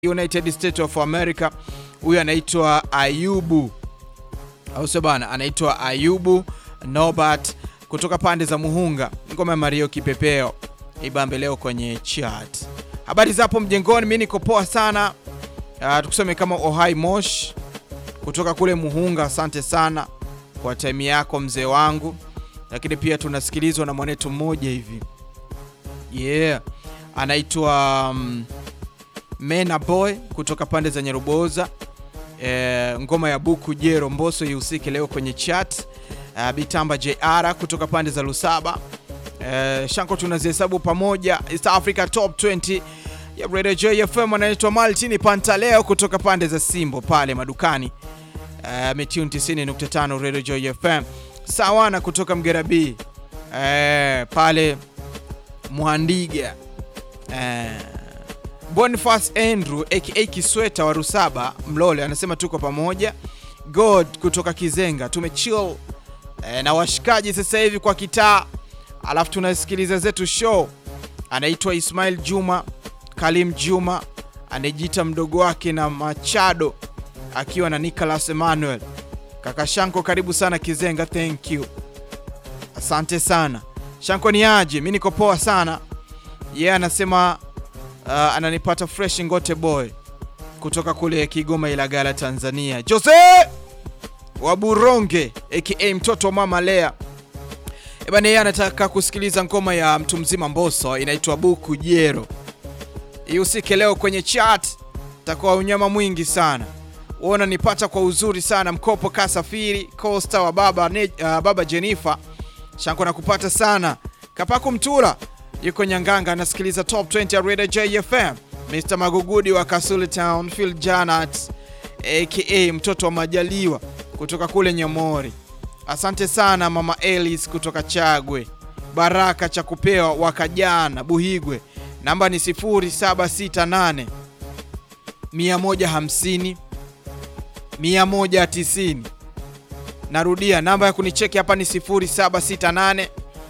United States of America. Huyu anaitwa Ayubu, au sio bana, anaitwa Ayubu Nobat kutoka pande za Muhunga. Ngoma ya Mario Kipepeo ibambe leo kwenye chat. Habari zapo mjengoni, mimi niko poa sana. Tukusome kama Ohai Mosh kutoka kule Muhunga. Asante sana kwa time yako mzee wangu. Lakini pia tunasikilizwa na mwanetu mmoja hivi. Anaitwa Mena Boy kutoka pande za Nyaruboza. Ngoma ya Buku Jero Mboso ihusike leo kwenye chat. Bitamba JR kutoka pande za Lusaba. Shanko tunazihesabu pamoja. East Africa Top 20 ya Radio JFM. Anaitwa Maltini Pantaleo kutoka pande za Simbo pale madukani. Metune 90.5 Radio JFM. Sawana kutoka Mgerabi pale Muhandiga. Boniface Andrew aka Kisweta wa Rusaba Mlole anasema tuko pamoja. God kutoka Kizenga tumechill na washikaji sasa hivi kwa kitaa, alafu tunasikiliza zetu show. Anaitwa Ismail Juma Kalim Juma, anajiita mdogo wake na Machado akiwa na Nicholas Emmanuel. Kaka Shanko karibu sana Kizenga, thank you. Asante sana. Shanko ni aje? Mimi niko poa sana. Anasema ananipata fresh Ngote Boy kutoka kule Kigoma Ilagala Tanzania. Jose wa Buronge aka mtoto wa Mama Lea. Yeye anataka kusikiliza ngoma ya mtu mzima Mbosso inaitwa Buku Jero. Ihusike leo kwenye chat, takuwa unyama mwingi sana. Uona nipata kwa uzuri sana Mkopo Kasafiri Costa wa baba Jennifer. Shanko nakupata sana. Kapaku Mtura yuko Nyanganga anasikiliza Top 20 ya Radio JFM. Mr. Magugudi wa Kasulu Town, Phil Janat aka mtoto wa Majaliwa kutoka kule Nyamori. Asante sana Mama Ellis kutoka Chagwe. Baraka cha kupewa wakajana Buhigwe. Namba ni 0768 150 190. Narudia, namba ya kunicheki hapa ni 0768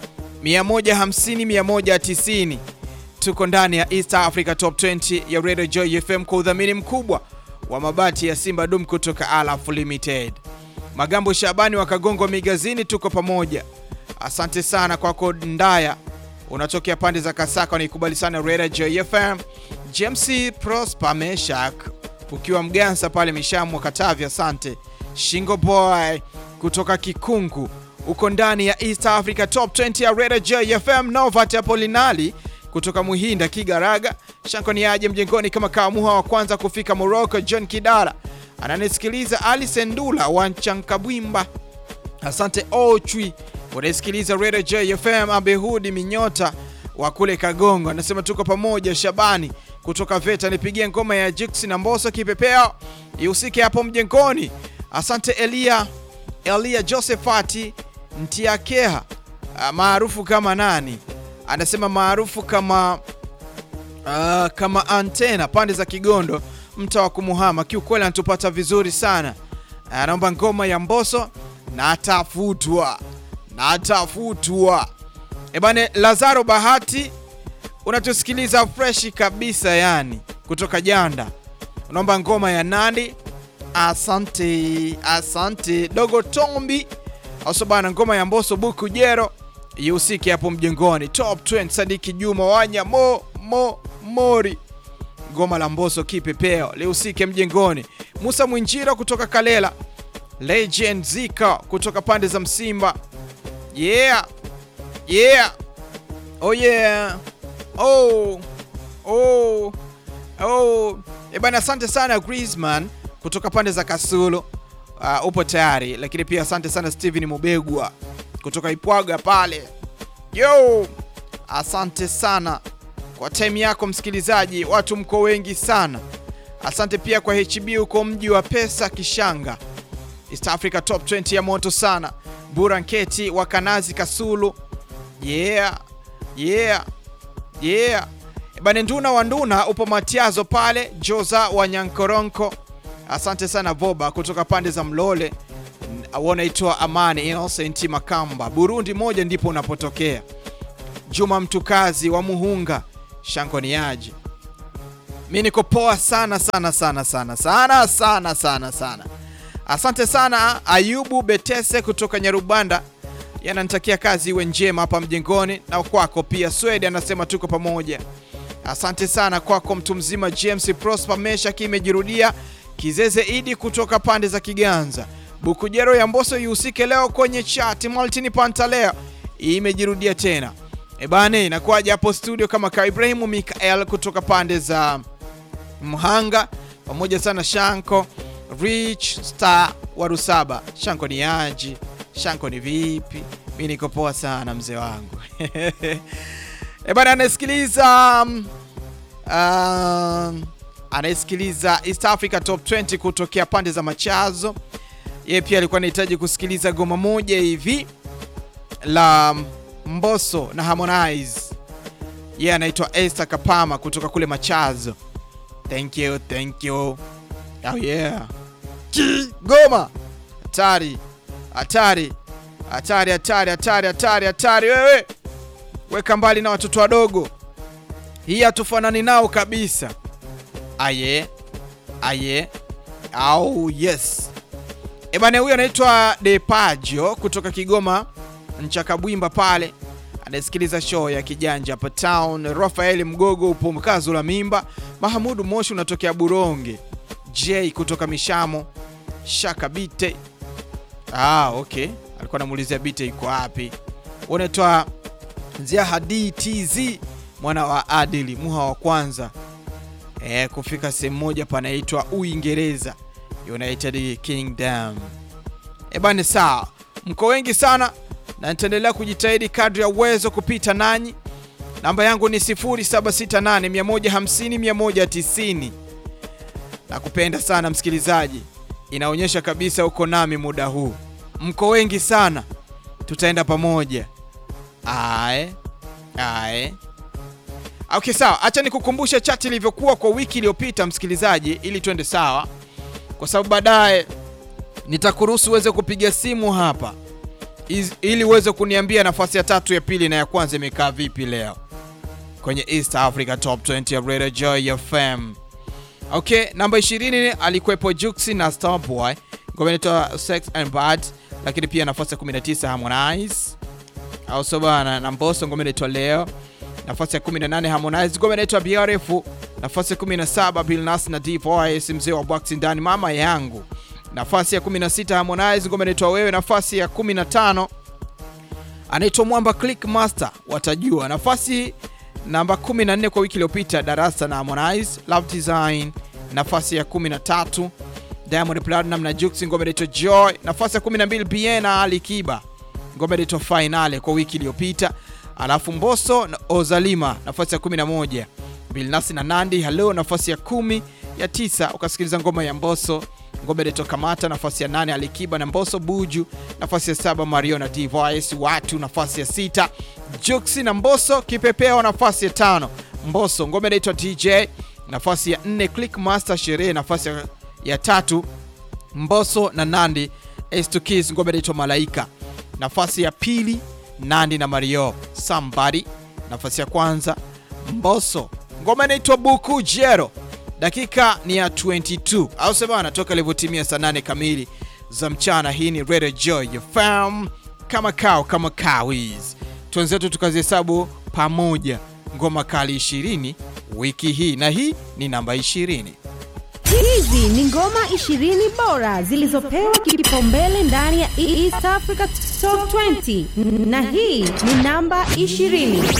150 190. Tuko ndani ya East Africa Top 20 ya Radio Joy FM kwa udhamini mkubwa wa mabati ya Simba Dum kutoka Alaf Limited. Magambo Shabani wa Kagongo Migazini, tuko pamoja. Asante sana kwako Ndaya, unatokea pande za Kasaka, unikubali sana Radio Joy FM. James Prosper Meshak ukiwa Mgansa pale Mishamu Katavi, asante. Shingo Boy kutoka Kikungu uko ndani ya East Africa Top 20 ya Radio JFM. Novat Apolinali kutoka Muhinda Kigaraga. Shanko ni aje mjengoni kama kaamuha wa kwanza kufika Morocco. John Kidara ananisikiliza. Ali Sendula wa Nchankabwimba, asante. Ochwi unasikiliza Radio JFM. Abehudi Minyota wa kule Kagongo anasema tuko pamoja. Shabani kutoka Veta nipigie ngoma ya Jux na Mbosso Kipepeo ihusike hapo mjengoni. Asante. Elia Josephati Ntiakeha maarufu kama nani? Anasema maarufu kama Antena pande za Kigondo mtaa wa Kumuhama. Kiukweli anatupata vizuri sana. Anaomba ngoma ya Mbosso na tafutwa. Ebane Lazaro Bahati unatusikiliza fresh kabisa yani kutoka Janda. Unaomba ngoma ya Nandi. Asante. Dogo Tombi asobana ngoma ya Mbosso Buku Jero ihusike hapo mjengoni. Top 20 Sadiki Juma wanya Mori ngoma la Mbosso Kipepeo lihusike mjengoni. Musa Mwinjira kutoka Kalela. Legend Zika kutoka pande za Msimba. Ebana asante sana Griezmann kutoka pande za Kasulu. Upo tayari. Lakini pia asante sana Steven Mubegwa kutoka Ipwaga pale. Asante sana kwa time yako msikilizaji, watu mko wengi sana. Asante pia kwa HB uko mji wa pesa Kishanga. East Africa Top 20 ya moto sana. Buranketi wa Kanazi Kasulu. Ebane Nduna wa Nduna upo Matiazo pale. Joza wa Nyankoronko, asante sana. Voba kutoka pande za Mlole wanaitwa Amani Innocent Makamba. Burundi moja ndipo unapotokea. Juma Mtukazi wa Muhunga. Shanko ni aje? Mimi niko poa sana. Asante sana Ayubu Betese kutoka Nyarubanda. Yananitakia kazi iwe njema hapa mjengoni, na kwako pia Swede anasema tuko pamoja. Asante sana kwako mtu mzima James Prosper Mesha kimejirudia. Kizeze Idi kutoka pande za Kiganza. Bukujero ya Mboso yusike leo kwenye chat. Maltini Pantaleo imejirudia tena. Ebane inakuaje hapo studio kama ka Ibrahimu Mikael kutoka pande za Mhanga. Pamoja sana Shanko Rich Star wa Rusaba. Shanko ni aji? Shanko ni vipi? Mimi niko poa sana mzee wangu. Ebana anasikiliza East Africa Top 20 kutokea pande za Machazo. Yeye pia alikuwa anahitaji kusikiliza goma moja hivi la Mbosso na Harmonize. Yeye anaitwa Esther Kapama kutoka kule Machazo. Thank you. Oh yeah. Goma. Hatari wewe. Weka mbali na watoto wadogo. Hii hatufanani nao kabisa. Aye. Oh yes. Ebane huyu anaitwa Depajo kutoka Kigoma Nchakabwimba pale. Anasikiliza show ya Kijanja hapa town. Rafael Mgogo upo mkazo la mimba. Mahamudu Moshi unatokea Buronge. J kutoka Mishamo. Shaka Bite. Okay. Alikuwa anamuulizia Bite yuko wapi. Unaitwa Zia Hadi TZ mwana wa Adili Muha wa kwanza. Kufika sehemu moja panaitwa Uingereza, United Kingdom. Ebane sawa. Mko wengi sana na nitaendelea kujitahidi kadri ya uwezo kupita nanyi. Namba yangu ni 0768 150 190. Nakupenda sana msikilizaji. Inaonyesha kabisa uko nami muda huu. Mko wengi sana. Tutaenda pamoja. Ae. Okay sawa, acha nikukumbushe chat ilivyokuwa kwa wiki iliyopita msikilizaji, ili twende sawa. Kwa sababu baadaye nitakuruhusu uweze kupiga simu hapa ili uweze kuniambia nafasi ya tatu, ya pili na ya kwanza imekaa vipi leo kwenye East Africa Top 20 ya Radio Joy FM. Okay, namba 20 alikuwepo Juxi na Starboy, ngoma inaitwa Sex and Bad, lakini pia nafasi ya 19 Harmonize. Au sobana na Mbosso, ngoma inaitwa Leo. Nafasi ya 18 Harmonize, ngoma inaitwa Beautiful. Nafasi ya 17 Billnass na D-Voice, mzee wa boxing ndani mama yangu. Nafasi ya 16 Harmonize, ngoma inaitwa Wewe. Nafasi ya 15 anaitwa Mwamba Click Master, watajua. Nafasi namba 14 kwa wiki iliyopita Darasa na Harmonize, Love Design. Nafasi ya 13 Diamond Platinum na Jux, ngoma inaitwa Joy. Nafasi ya 12 Bien na Ali Kiba, ngoma inaitwa Finale kwa wiki iliyopita. Alafu Mbosso na Ozalima nafasi ya 11, Billnass na Nandi Hello nafasi ya 10. Ya 9 ukasikiliza ngoma ya Mbosso, ngoma inaitwa Kamata. Nafasi ya 8 Alikiba na Mbosso Buju. Nafasi ya 7 Mario na D-Voice Watu. Nafasi ya 6 Juxi na Mbosso Kipepeo. Nafasi ya 5 Mbosso, ngoma inaitwa DJ. Nafasi ya 4 Click Master Sherehe. Nafasi ya 3 Mbosso na Nandi Ace to Kiss, ngoma inaitwa Malaika. Nafasi ya 2 Nandi na Mario Somebody. Nafasi ya kwanza Mbosso, ngoma inaitwa Bukujero. Dakika ni ya 22 au sema anatoka levotimia saa 8 kamili za mchana. Hii ni Radio Joy FM, kama kawiz. Tuanzetu tukazihesabu pamoja ngoma kali 20 wiki hii, na hii ni namba 20. Hizi ni ngoma 20 bora zilizopewa kipaumbele ndani ya East Africa Top 20, na hii ni namba 20.